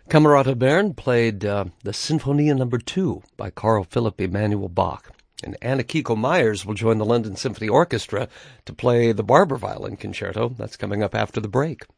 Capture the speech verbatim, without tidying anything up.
Camerata Bern played uh, the Sinfonia Number Two by Carl Philipp Emanuel Bach. And Anna Kiko Myers will join the London Symphony Orchestra to play the Barber Violin Concerto. That's coming up after the break.